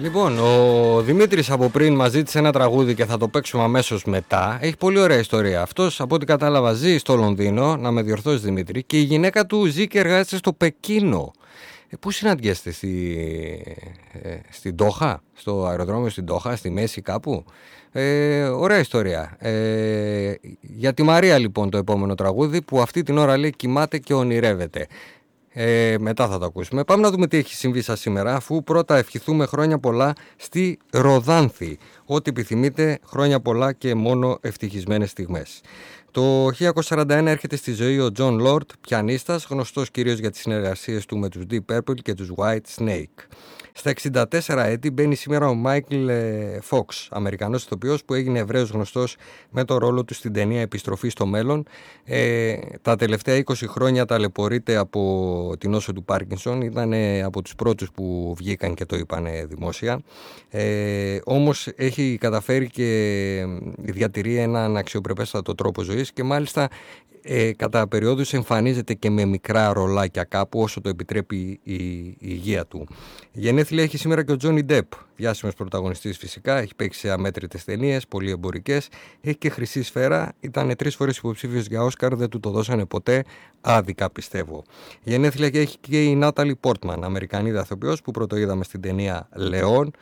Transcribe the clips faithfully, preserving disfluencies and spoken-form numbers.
Λοιπόν, ο Δημήτρης από πριν μας ζήτησε ένα τραγούδι και θα το παίξουμε αμέσως μετά. Έχει πολύ ωραία ιστορία. Αυτός, από ό,τι κατάλαβα, ζει στο Λονδίνο, να με διορθώσει Δημήτρη, και η γυναίκα του ζει και εργάζεται στο Πεκίνο. Ε, πού συναντιέστε, στη, ε, στην Ντόχα, στο αεροδρόμιο στην Ντόχα, στη μέση κάπου? Ε, ωραία ιστορία. Ε, για τη Μαρία λοιπόν το επόμενο τραγούδι, που αυτή την ώρα λέει κοιμάται και ονειρεύεται. Ε, μετά θα το ακούσουμε. Πάμε να δούμε τι έχει συμβεί σας σήμερα, αφού πρώτα ευχηθούμε χρόνια πολλά στη Ροδάνθη. Ό,τι επιθυμείτε, χρόνια πολλά και μόνο ευτυχισμένες στιγμές. Το χίλια εννιακόσια σαράντα ένα έρχεται στη ζωή ο Τζον Λόρντ, πιανίστας, γνωστός κυρίως για τις συνεργασίες του με τους Deep Purple και τους White Snake. Στα εξήντα τέσσερα έτη μπαίνει σήμερα ο Μάικλ Φόξ, Αμερικανός ηθοποιός που έγινε ευρέως γνωστός με το ρόλο του στην ταινία Επιστροφή στο μέλλον. Ε, τα τελευταία είκοσι χρόνια ταλαιπωρείται από την νόσο του Πάρκινσον, ήταν από τους πρώτους που βγήκαν και το είπαν δημόσια. Ε, όμως έχει καταφέρει και διατηρεί έναν αξιοπρεπέστατο τρόπο ζωής και μάλιστα Ε, κατά περιόδους εμφανίζεται και με μικρά ρολάκια κάπου όσο το επιτρέπει η, η υγεία του. Γενέθλια έχει σήμερα και ο Τζόνι Ντεπ, διάσημος πρωταγωνιστής φυσικά, έχει παίξει σε αμέτρητες ταινίες, πολύ εμπορικές, έχει και χρυσή σφαίρα, ήταν τρεις φορές υποψήφιος για Όσκαρ, δεν του το δώσανε ποτέ, άδικα πιστεύω. Γενέθλια έχει και η Νάταλι Πόρτμαν, Αμερικανίδα ηθοποιός που πρωτοείδαμε στην ταινία Λεόν.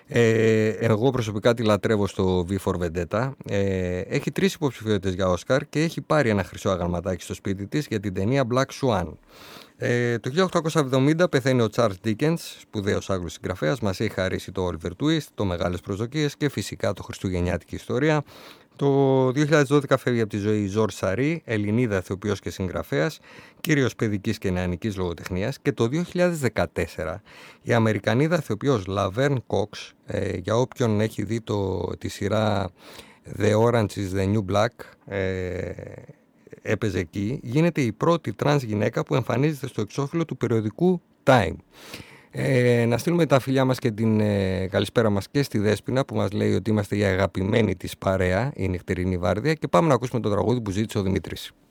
Ε, εγώ προσωπικά τη λατρεύω στο V for Vendetta. Ε, έχει τρεις υποψηφιότητες για Όσκαρ και έχει πάρει ένα χρυσό αγαλματάκι στο σπίτι της για την ταινία Black Swan. Ε, το χίλια οκτακόσια εβδομήντα πεθαίνει ο Charles Dickens, σπουδαίος Άγγλος συγγραφέας, μας έχει χαρίσει το Oliver Twist, το Μεγάλες Προσδοκίες και φυσικά το Χριστουγεννιάτικη Ιστορία. Το δύο χιλιάδες δώδεκα φεύγει από τη ζωή η Ζορζ Σαρί, Ελληνίδα ηθοποιός και συγγραφέας, κυρίως παιδικής και νεανικής λογοτεχνίας, και το δύο χιλιάδες δεκατέσσερα η Αμερικανίδα ηθοποιός Λαβέρν Κόξ, ε, για όποιον έχει δει το, τη σειρά The Orange is the New Black, ε, έπαιζε εκεί, γίνεται η πρώτη τρανς γυναίκα που εμφανίζεται στο εξώφυλλο του περιοδικού Time. Ε, να στείλουμε τα φιλιά μας και την ε, καλησπέρα μας και στη Δέσποινα που μας λέει ότι είμαστε η αγαπημένη της παρέα, η νυχτερινή βάρδια, και πάμε να ακούσουμε το τραγούδι που ζήτησε ο Δημήτρης.